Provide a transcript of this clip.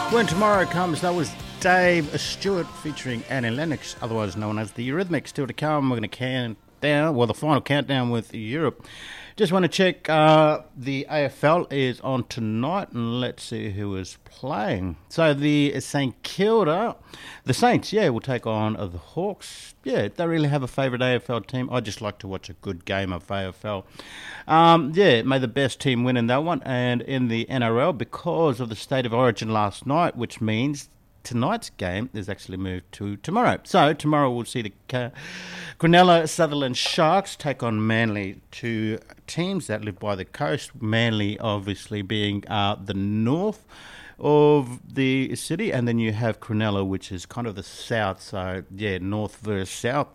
When Tomorrow Comes, that was Dave Stewart featuring Annie Lennox, otherwise known as the Eurythmics. Still to come, we're going to count down, well, the final countdown with Europe. Just want to check the AFL is on tonight, and let's see who is playing. So the St Kilda, the Saints, will take on the Hawks. Yeah, don't really have a favourite AFL team. I just like to watch a good game of AFL. May the best team win in that one. And in the NRL, because of the State of Origin last night, which means tonight's game is actually moved to tomorrow. So tomorrow we'll see the Cronulla Sutherland Sharks take on Manly, two teams that live by the coast. Manly obviously being the north of the city, and then you have Cronulla, which is kind of the south. So north versus south.